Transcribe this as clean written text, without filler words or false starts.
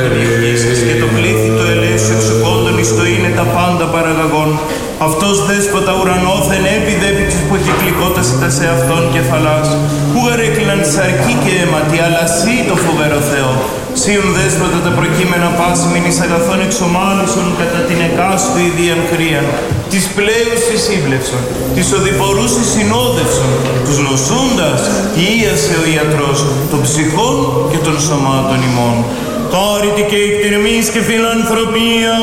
Και το πλήθη το ελέσιο εξοκόντων εις το είναι τα πάντα παραγαγών. Αυτός δέσποτα ουρανόθεν έπιδε επί της υποκυκλικότας ήτας σε αυτόν κεφαλάς. Που γαρέκλειναν σαρκή και αίματι, αλλά σύ το φοβερό Θεό. Σύουν δέσποτα τα προκείμενα πάσιμην εις αγαθών εξομάλουσον κατά την εκάστου ιδίαν χρίαν. Τις πλέους εισήβλευσον, τις οδηπορούς συνόδευσον, τους νοσούντας ίασε ο ιατρός, των ψυχών και των σωμάτων ημών. Χάρητη και εκτιρμής και φιλανθρωπία.